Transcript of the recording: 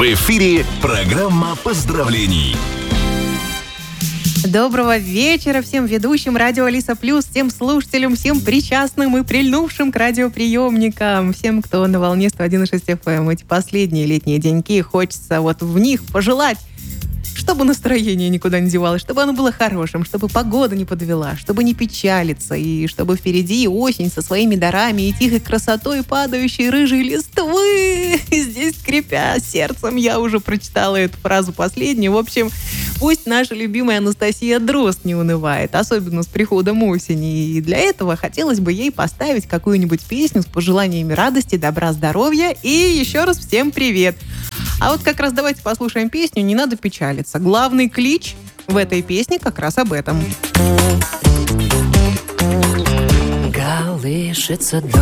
В эфире программа поздравлений. Доброго вечера всем ведущим Радио Алиса Плюс, всем слушателям, всем причастным и прильнувшим к радиоприемникам, всем, кто на волне 101,6 FM. Эти последние летние деньки, хочется вот в них пожелать, чтобы настроение никуда не девалось, чтобы оно было хорошим, чтобы погода не подвела, чтобы не печалиться, и чтобы впереди осень со своими дарами и тихой красотой падающей рыжей листвы. Здесь, скрипя сердцем, я уже прочитала эту фразу последнюю. В общем, пусть наша любимая Анастасия Дрозд не унывает, особенно с приходом осени. И для этого хотелось бы ей поставить какую-нибудь песню с пожеланиями радости, добра, здоровья. И еще раз всем привет! А вот как раз давайте послушаем песню «Не надо печалиться». Главный клич в этой песне как раз об этом. Колышется дождь,